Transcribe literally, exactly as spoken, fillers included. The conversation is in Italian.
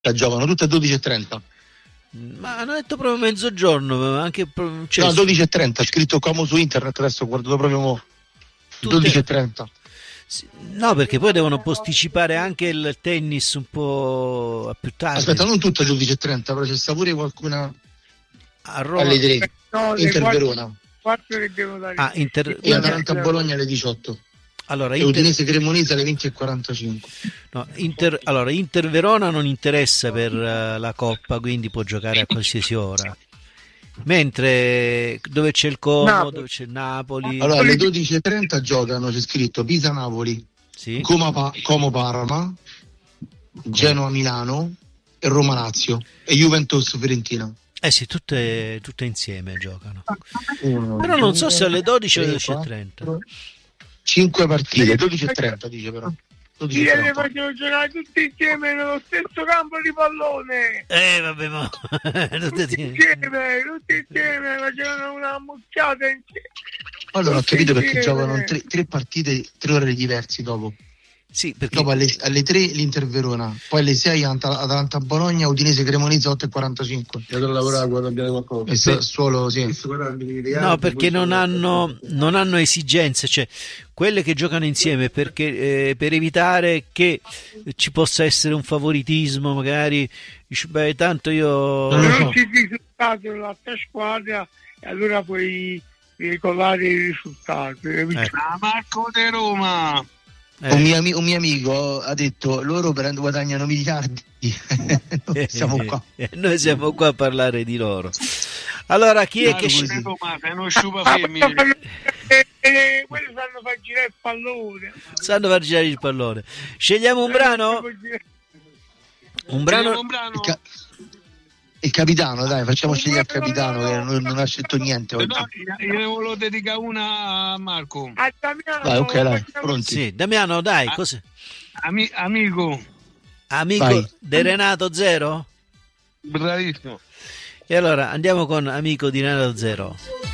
La giocano tutte a dodici e trenta. Ma hanno detto proprio mezzogiorno, anche cioè, no, dodici e trenta, scritto come su internet, adesso ho guardato proprio mo. Tutte... dodici e trenta. No, perché poi devono posticipare anche il tennis un po' a più tardi. Aspetta, non tutte a dodici e trenta, però c'è sta pure qualcuna a Roma alle tre. No, Inter quattro, Verona. quattro che devono dare. Ah, Inter... E Atalanta Bologna alle diciotto. Allora, e Inter... Udinese Cremonese alle venti e quarantacinque. No, Inter... Allora, Inter Verona non interessa per uh, la Coppa, quindi può giocare a qualsiasi ora. Mentre dove c'è il Como, Napoli. Dove c'è il Napoli. Allora, alle dodici e trenta giocano, c'è scritto Pisa Napoli, sì. Como, pa- Como Parma, Genoa Milano e Roma Lazio e Juventus Fiorentina. Eh sì, tutte, tutte insieme giocano. Uno, però non so se alle dodici o alle tre, dodici e trenta. cinque partite, dodici e trenta dice però. Io le facevo giocare tutti insieme nello stesso campo di pallone. Eh vabbè, ma tutti insieme, tutti insieme facevano una mucchiata insieme. Allora ho capito perché giocano tre, tre partite, tre ore diversi dopo. Sì, perché... Dopo alle, alle tre l'Inter Verona, poi alle sei Atalanta Bologna, Udinese Cremonese otto e quarantacinque. E allora lavorare quando abbiate qualcosa. E se, solo sì. No, perché non hanno, non hanno esigenze, cioè quelle che giocano insieme perché eh, per evitare che ci possa essere un favoritismo, magari dici, beh, tanto io non so. Ci risultato la tua squadra e allora puoi regolare i risultati. Eh. Ah, Marco De Roma. Eh. Un, mio, un mio amico ha detto loro per, guadagnano miliardi. Noi siamo qua. Noi siamo qua a parlare di loro. Allora chi è che scende? Quello sanno far girare il pallone. Sanno far girare il pallone. Scegliamo un brano? Un brano? Un brano? Il, ca- il capitano, dai, facciamo scegliere il capitano che non, non ha scelto niente oggi. No, io ne volevo dedicare una a Marco. A Damiano, dai, ok, dai, pronti. Sì, Damiano, dai, a- cos'è? Ami- amico. Amico Vai. De Renato Zero? Bravissimo. E allora andiamo con Amico di Renato Zero.